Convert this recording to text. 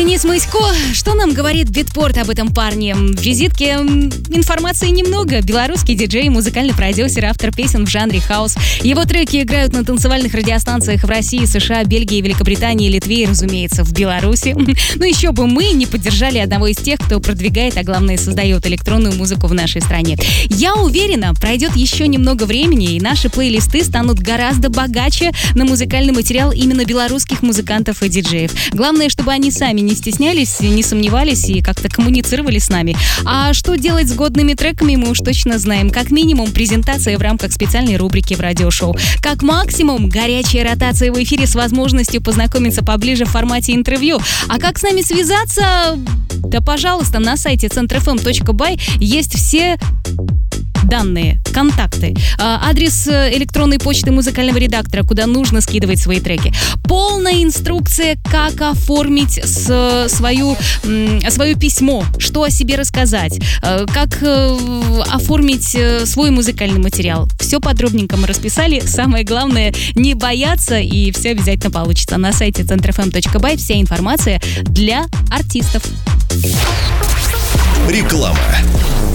Денис Мысько. Что нам говорит Битпорт об этом парне? В визитке информации немного. Белорусский диджей, музыкальный продюсер, автор песен в жанре хаус. Его треки играют на танцевальных радиостанциях в России, США, Бельгии, Великобритании, Литве и, разумеется, в Беларуси. Ну еще бы мы не поддержали одного из тех, кто продвигает, а главное создает электронную музыку в нашей стране. Я уверена, пройдет еще немного времени, и наши плейлисты станут гораздо богаче на музыкальный материал именно белорусских музыкантов и диджеев. Главное, чтобы они сами не стеснялись, не сомневались и как-то коммуницировали с нами. А что делать с годными треками, мы уж точно знаем. Как минимум, презентация в рамках специальной рубрики в радиошоу. Как максимум, горячая ротация в эфире с возможностью познакомиться поближе в формате интервью. А как с нами связаться? Да, пожалуйста, на сайте centrfm.by есть все данные, контакты, адрес электронной почты музыкального редактора, куда нужно скидывать свои треки. Полная инструкция, как оформить свое письмо, что о себе рассказать, как оформить свой музыкальный материал. Все подробненько мы расписали. Самое главное, не бояться, и все обязательно получится. На сайте centrfm.by вся информация для артистов. Реклама.